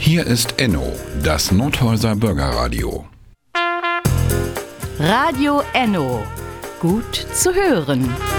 Hier ist Enno, das Nordhäuser Bürgerradio. Radio Enno. Gut zu hören.